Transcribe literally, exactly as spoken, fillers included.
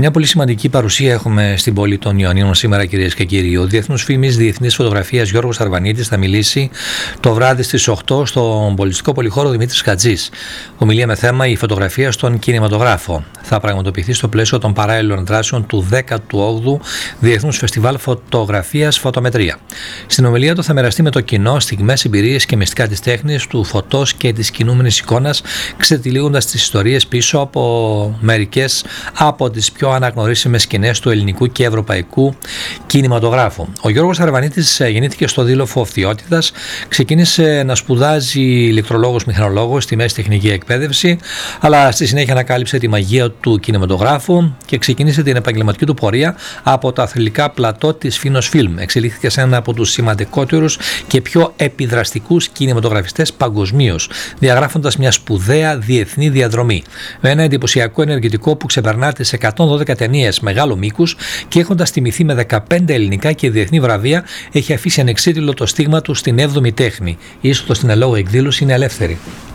Μια πολύ σημαντική παρουσία έχουμε στην πόλη των Ιωαννίνων σήμερα, κυρίες και κύριοι. Ο διεθνούς φήμης διεθνής φωτογραφίας Γιώργος Αρβανίτης θα μιλήσει το βράδυ στις οκτώ στον πολιτιστικό πολυχώρο Δημήτρης Χατζής. Ομιλία με θέμα η φωτογραφία στον κινηματογράφο. Θα πραγματοποιηθεί στο πλαίσιο των παράλληλων δράσεων του δέκατου όγδοου Διεθνούς Φεστιβάλ Φωτογραφίας Φωτομετρία. Στην ομιλία του θα μοιραστεί με το κοινό στιγμές, εμπειρίες και μυστικά της τέχνης, του φωτός και της κινούμενης εικόνας, ξετυλίγοντας τις ιστορίες πίσω από μερικές από τις πιο αναγνωρίσιμες σκηνές του ελληνικού και ευρωπαϊκού κινηματογράφου. Ο Γιώργος Αρβανίτης γεννήθηκε στο Δήλοφο Φθιώτιδας, ξεκίνησε να σπουδάζει ηλεκτρολόγος μηχανολόγος στη μέση τεχνική εκπαίδευση, αλλά στη συνέχεια ανακάλυψε τη μαγεία του κινηματογράφου και ξεκίνησε την επαγγελματική του πορεία από τα θρυλικά πλατό της Φίνος Φιλμ. Εξελίχθηκε σε ένα από τους σημαντικότερους και πιο επιδραστικούς κινηματογραφιστές παγκοσμίως, διαγράφοντας μια σπουδαία διεθνή διαδρομή. Με ένα εντυπωσιακό ενεργητικό που ξεπερνά τις εκατόν δώδεκα ταινίες μεγάλου μήκους και έχοντας τιμηθεί με δεκαπέντε ελληνικά και διεθνή βραβεία, έχει αφήσει ανεξίτηλο το στίγμα του στην έβδομη τέχνη. Η είσοδος στην ελόγω εκδήλωση είναι ελεύθερη.